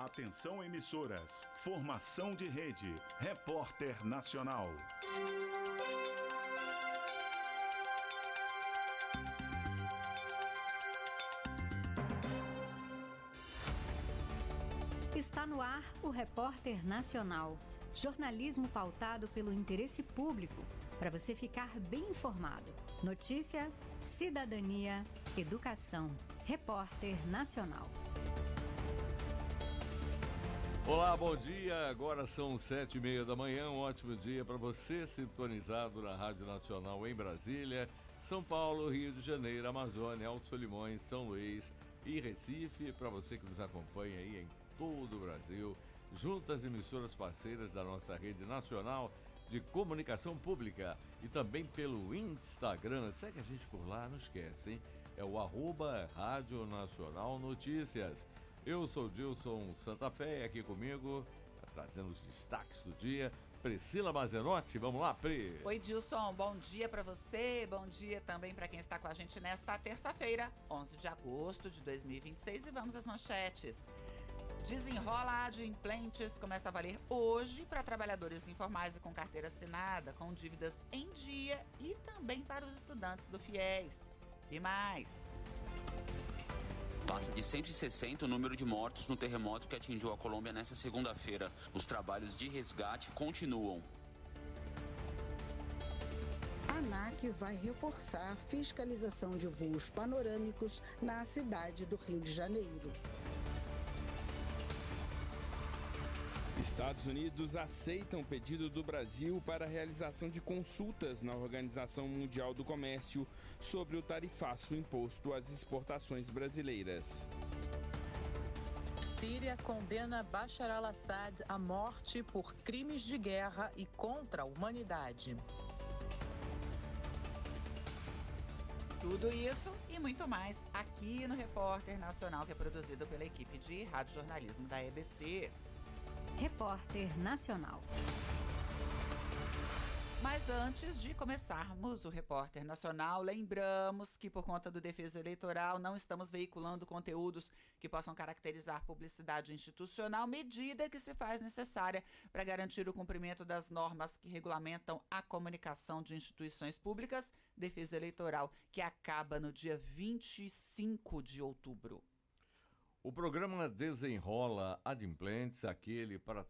Atenção emissoras, formação de rede, Repórter Nacional. Está no ar o Repórter Nacional. Jornalismo pautado pelo interesse público, para você ficar bem informado. Notícia, cidadania, educação. Repórter Nacional. Olá, bom dia. Agora são 7h30 da manhã. Um ótimo dia para você, sintonizado na Rádio Nacional em Brasília, São Paulo, Rio de Janeiro, Amazônia, Alto Solimões, São Luís e Recife. Para você que nos acompanha aí em todo o Brasil, junto às emissoras parceiras da nossa rede nacional de comunicação pública e também pelo Instagram. Segue a gente por lá, não esquece, hein? É o @Rádio Nacional Notícias. Eu sou Dilson Santa Fé, aqui comigo, trazendo os destaques do dia, Priscila Mazenotti. Vamos lá, Pri. Oi, Dilson, bom dia para você, bom dia também para quem está com a gente nesta terça-feira, 11 de agosto de 2026, e vamos às manchetes. Desenrola Adimplentes começa a valer hoje para trabalhadores informais e com carteira assinada, com dívidas em dia e também para os estudantes do FIES. E mais... Passa de 160 o número de mortos no terremoto que atingiu a Colômbia nesta segunda-feira. Os trabalhos de resgate continuam. A ANAC vai reforçar fiscalização de voos panorâmicos na cidade do Rio de Janeiro. Estados Unidos aceitam o pedido do Brasil para a realização de consultas na Organização Mundial do Comércio sobre o tarifaço imposto às exportações brasileiras. Síria condena Bashar al-Assad à morte por crimes de guerra e contra a humanidade. Tudo isso e muito mais aqui no Repórter Nacional, que é produzido pela equipe de radiojornalismo da EBC. Repórter Nacional. Mas antes de começarmos o Repórter Nacional, lembramos que por conta do defeso eleitoral não estamos veiculando conteúdos que possam caracterizar publicidade institucional, medida que se faz necessária para garantir o cumprimento das normas que regulamentam a comunicação de instituições públicas, defeso eleitoral que acaba no dia 25 de outubro. O programa Desenrola Adimplentes, aquele para